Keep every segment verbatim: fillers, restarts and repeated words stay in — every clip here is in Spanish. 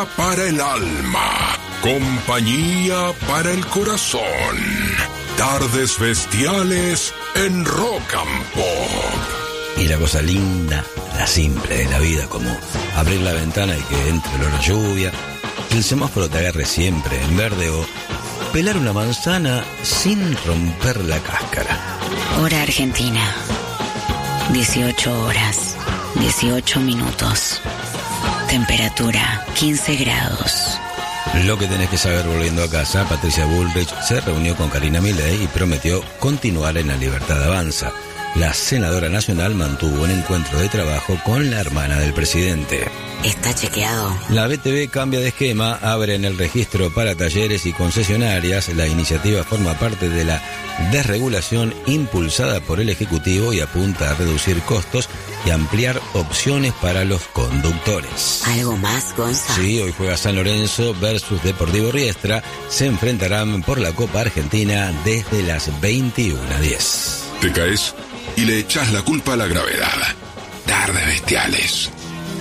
Para el alma, compañía para el corazón. Tardes bestiales en Rock and Pop. Y la cosa linda, la simple de la vida, como abrir la ventana y que entre el olor a lluvia, que el semáforo te agarre siempre en verde o pelar una manzana sin romper la cáscara. Hora Argentina. dieciocho horas, dieciocho minutos. Temperatura quince grados. Lo que tenés que saber volviendo a casa, Patricia Bullrich se reunió con Karina Milei y prometió continuar en La Libertad Avanza. La senadora nacional mantuvo un encuentro de trabajo con la hermana del presidente. Está chequeado. La B T V cambia de esquema, abre en el registro para talleres y concesionarias. La iniciativa forma parte de la desregulación impulsada por el Ejecutivo y apunta a reducir costos y ampliar opciones para los conductores. ¿Algo más, Gonza? Sí, hoy juega San Lorenzo versus Deportivo Riestra. Se enfrentarán por la Copa Argentina desde las veintiuna diez. Te caes y le echás la culpa a la gravedad. Tardes bestiales.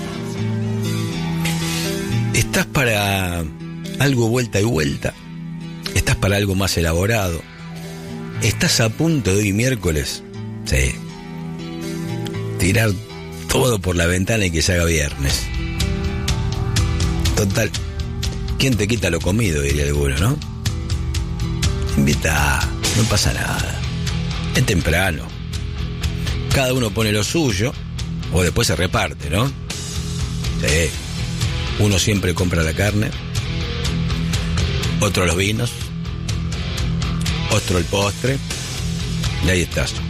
¿Estás para algo vuelta y vuelta? ¿Estás para algo más elaborado? ¿Estás a punto de hoy miércoles? Sí. Tirar todo por la ventana y que se haga viernes. Total, ¿quién te quita lo comido? Diría alguno, ¿no? Invita, no pasa nada. Es temprano. Cada uno pone lo suyo, o después se reparte, ¿no? Sí. Uno siempre compra la carne, otro los vinos, otro el postre, y ahí estás.